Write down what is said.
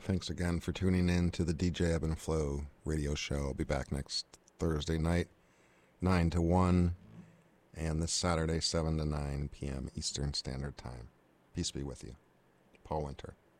Thanks again for tuning in to the DJ Ebb and Flow radio show. I'll be back next Thursday night, 9 to 1, and this Saturday, 7 to 9 p.m. Eastern Standard Time. Peace be with you. Paul Winter.